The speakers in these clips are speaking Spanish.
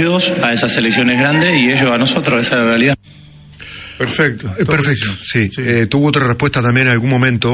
ellos a esas selecciones grandes y ellos a nosotros, esa es la realidad. Perfecto. Perfecto, sí. Tuvo otra respuesta también en algún momento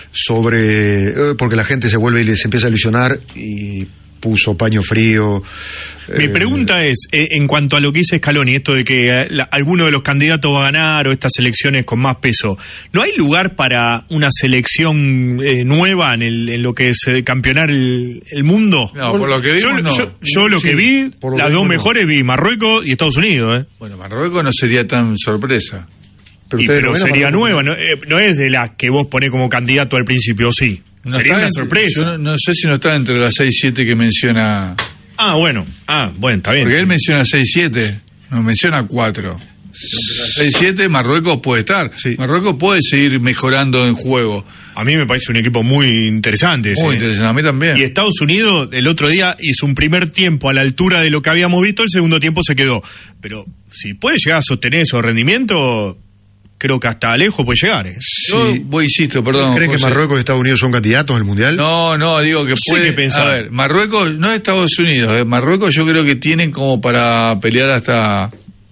sobre... porque la gente se vuelve y les empieza a ilusionar y puso paño frío. Mi pregunta es, en cuanto a lo que dice Scaloni, esto de que alguno de los candidatos va a ganar o estas elecciones con más peso, ¿no hay lugar para una selección nueva en lo que es campeonar el mundo? No, por lo que vimos, yo lo que vi, las dos mejores vi Marruecos y Estados Unidos. Bueno, Marruecos no sería tan sorpresa. Pero sería nueva, no es de la que vos ponés como candidato al principio, sí. No sería una sorpresa. Yo no sé si no está entre las 6-7 que menciona. Bueno, está bien. Porque él menciona 6-7, no menciona 4. Entre las 6-7 Marruecos puede estar. Sí. Marruecos puede seguir mejorando en juego. A mí me parece un equipo muy interesante. Muy interesante, a mí también. Y Estados Unidos el otro día hizo un primer tiempo a la altura de lo que habíamos visto, el segundo tiempo se quedó. Pero si puede llegar a sostener esos rendimientos, creo que hasta lejos puede llegar. Yo insisto, perdón. ¿Crees que Marruecos y Estados Unidos son candidatos al Mundial? No, digo que puede pensar. A ver, Marruecos, no Estados Unidos, Marruecos yo creo que tienen como para pelear hasta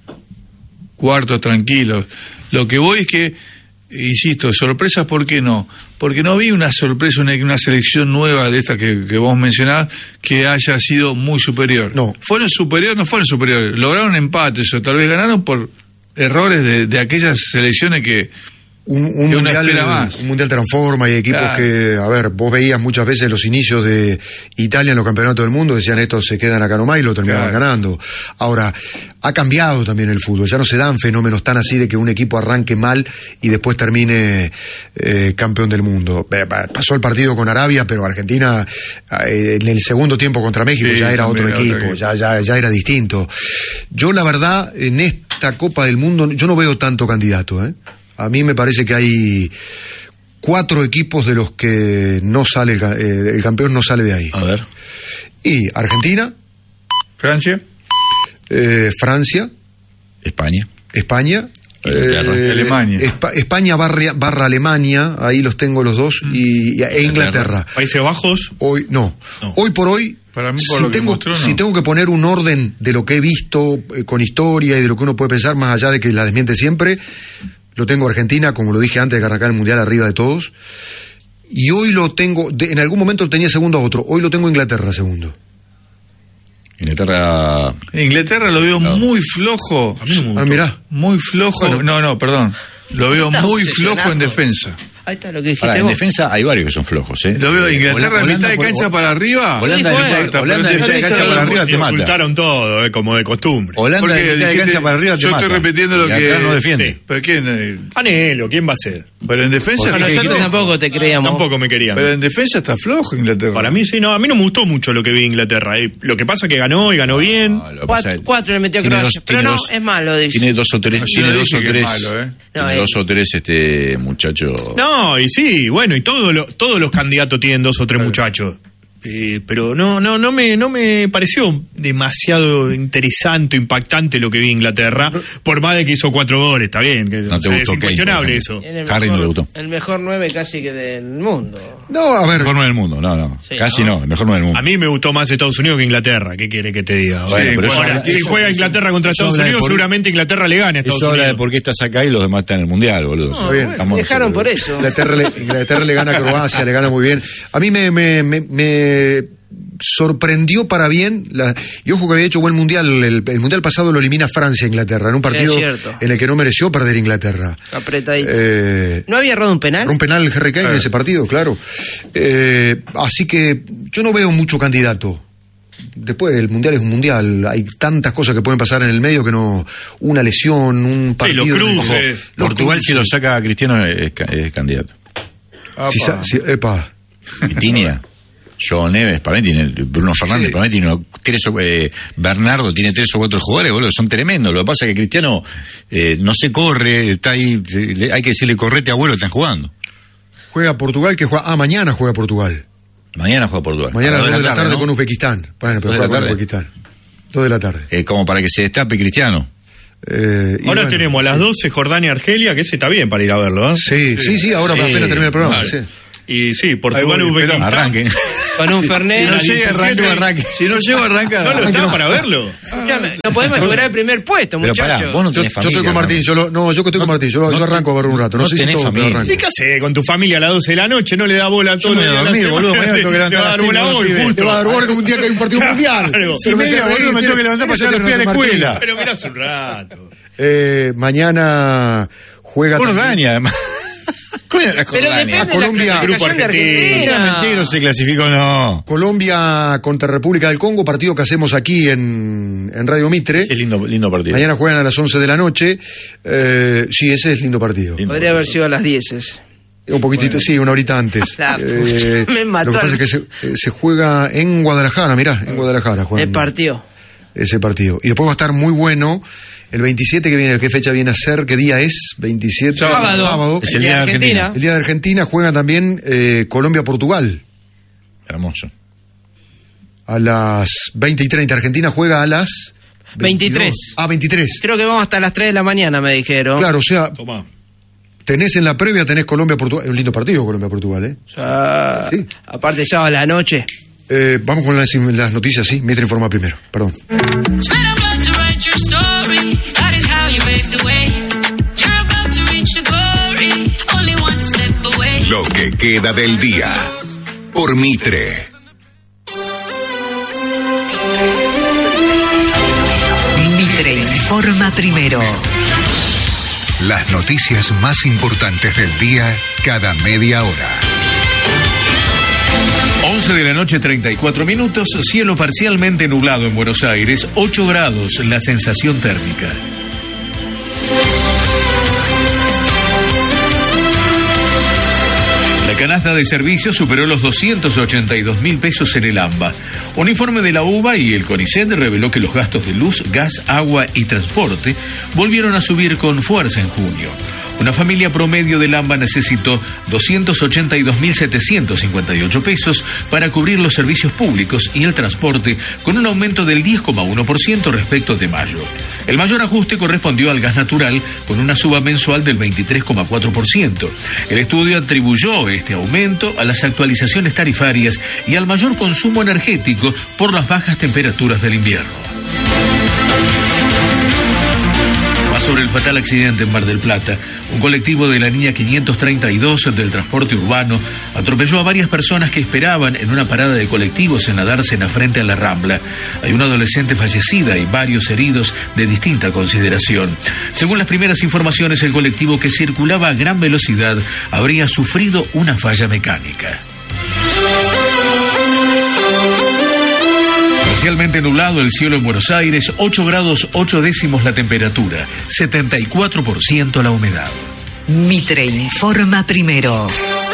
cuartos tranquilos. Lo que voy es que, insisto, sorpresas, ¿por qué no? Porque no vi una sorpresa, una selección nueva de esta que vos mencionabas, que haya sido muy superior. No fueron superiores, lograron empates o tal vez ganaron por errores de aquellas selecciones que un mundial transforma y equipos que, a ver, vos veías muchas veces los inicios de Italia en los campeonatos del mundo, decían estos se quedan acá nomás y lo terminaban ganando. Ahora, ha cambiado también el fútbol, ya no se dan fenómenos tan así de que un equipo arranque mal y después termine campeón del mundo. Pasó el partido con Arabia, pero Argentina en el segundo tiempo contra México ya era otro equipo, ya era distinto. Yo la verdad, en esta Copa del Mundo, yo no veo tanto candidato, A mí me parece que hay 4 equipos de los que no sale el campeón no sale de ahí. A ver. Y Argentina, Francia, España, Alemania. España barra Alemania, ahí los tengo los dos, e Inglaterra. Países Bajos. Hoy no. Hoy por hoy, para mí, si tengo que poner un orden de lo que he visto con historia y de lo que uno puede pensar, más allá de que la desmiente siempre, lo tengo Argentina, como lo dije antes de que arrancar el Mundial, arriba de todos. Y hoy lo tengo, en algún momento tenía segundo a otro, hoy lo tengo Inglaterra segundo. Inglaterra lo veo muy flojo. Mirá. Muy flojo. Bueno, perdón. Lo veo muy flojo en defensa. Ahí está lo que dijiste. En defensa hay varios que son flojos, Lo veo Inglaterra en mitad de cancha para arriba. Holanda en mitad de cancha para arriba te mata. Insultaron todo, como de costumbre. Holanda en mitad de cancha para arriba te mata. Yo estoy repitiendo lo que no defiende. ¿Pero quién? Anhelo, ¿quién va a ser? Pero en defensa nosotros tampoco te creíamos. Tampoco me querían. Pero en defensa está flojo Inglaterra. Para mí sí, a mí no me gustó mucho lo que vi en Inglaterra. Lo que pasa es que ganó y ganó bien. 4 le metió Croacia. Pero no, es malo, dice. Tiene dos o tres muchachos. No, y sí, bueno, y todos los candidatos tienen 2 o 3 muchachos. Pero no me pareció demasiado interesante, impactante lo que vi en Inglaterra, por más de que hizo 4 goles, está bien, es incuestionable eso. Harry no le gustó. El mejor 9 casi que del mundo. No, a ver. El mejor 9 del mundo, no. Sí, casi no, el mejor 9 del mundo. A mí me gustó más Estados Unidos que Inglaterra, ¿qué quiere que te diga? Bueno, pero ahora, si juega Inglaterra contra Estados Unidos, seguramente Inglaterra le gana a Estados Unidos. Eso habla de por qué estás acá y los demás están en el Mundial, boludo. No, dejaron por eso. Inglaterra le gana a Croacia, le gana muy bien. A mí me sorprendió para bien y ojo que había hecho buen mundial. El mundial pasado lo elimina Francia a Inglaterra en un partido en el que no mereció perder Inglaterra. Apretadito. ¿No había errado un penal? Un penal Harry Kane en ese partido, claro. Así que yo no veo mucho candidato. Después el mundial es un mundial, hay tantas cosas que pueden pasar en el medio que no, una lesión, un partido. Sí, los cruces. Portugal si lo saca a Cristiano es candidato. Vitinha, Joao Neves, para mí tiene, Bruno Fernández, para mí tiene Bernardo tiene 3 o 4 jugadores, boludo, son tremendos. Lo que pasa es que Cristiano no se corre, está ahí, hay que decirle correte, abuelo, están jugando. Juega Portugal, mañana juega Portugal. Mañana juega Portugal. Mañana a las 2 de la tarde, ¿no? Con Uzbekistán. Bueno, pero juega con Uzbekistán. 2 de la tarde. Como para que se destape Cristiano. Ahora tenemos a las 12 Jordania-Argelia, que ese está bien para ir a verlo, ¿eh? Sí, ahora apenas termina el programa. Sí. Y sí, Portugal-Uzbekistán. Arranquen. Con un Fernet. Si no llego, arranca. No lo está para verlo. No podemos asegurar el primer puesto, Pero muchachos. pará, vos no tenés familia. Yo estoy con Martín, yo estoy con Martín, yo arranco a ver un rato. No sé si todo, pero arranco. ¿Y qué haces con tu familia a las 12 de la noche? No le da bola a todo el día. Dormir, boludo, mañana tengo que levantar. Le va a dar bola hoy, Te va a dar bola como un día que hay un partido mundial. Y media, boludo, me tengo que levantar para llevar a los pies a la escuela. Pero mirá hace un rato. Mañana juega. Jordania, además. Pero depende a Colombia, de la clasificación de Argentina. Mentira, no se clasificó, no. Colombia contra República del Congo, partido que hacemos aquí en Radio Mitre. Es lindo partido. Mañana juegan a las 11 de la noche. Sí, ese es lindo partido. Podría haber sido a las 10. Un poquitito, sí, una horita antes. Me mató. Lo que pasa es que se juega en Guadalajara, mirá, en Guadalajara. El partido. Ese partido. Y después va a estar muy bueno el 27 que viene. ¿Qué fecha viene a ser? ¿Qué día es? 27. Sábado. Es el día de Argentina. El día de Argentina juega también Colombia-Portugal. Hermoso. A las 20:30. Argentina juega a las 23. 23. Creo que vamos hasta las 3 de la mañana, me dijeron. Claro, o sea, Tomá. tenés en la previa, tenés Colombia-Portugal. Es un lindo partido Colombia-Portugal, ¿eh? O sea, Sí. aparte sábado a la noche. Vamos con las noticias, sí. Mitre informa primero, perdón. Lo que queda del día por Mitre. Mitre informa primero. Las noticias más importantes del día cada media hora. 11 de la noche, 34 minutos, cielo parcialmente nublado en Buenos Aires, 8 grados la sensación térmica. La canasta de servicios superó los 282.000 pesos en el AMBA. Un informe de la UBA y el CONICET reveló que los gastos de luz, gas, agua y transporte volvieron a subir con fuerza en junio. Una familia promedio del AMBA necesitó 282.758 pesos para cubrir los servicios públicos y el transporte, con un aumento del 10,1% respecto de mayo. El mayor ajuste correspondió al gas natural, con una suba mensual del 23,4%. El estudio atribuyó este aumento a las actualizaciones tarifarias y al mayor consumo energético por las bajas temperaturas del invierno. Sobre el fatal accidente en Mar del Plata, un colectivo de la línea 532 del transporte urbano atropelló a varias personas que esperaban en una parada de colectivos en la Dársena frente a la Rambla. Hay una adolescente fallecida y varios heridos de distinta consideración. Según las primeras informaciones, el colectivo, que circulaba a gran velocidad, habría sufrido una falla mecánica. Parcialmente nublado el cielo en Buenos Aires, 8 grados 8 décimos la temperatura, 74% la humedad. Mitre informa primero.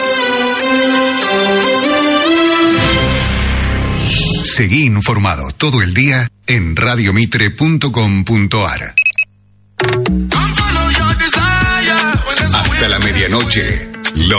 Seguí informado todo el día en radiomitre.com.ar. Hasta la medianoche.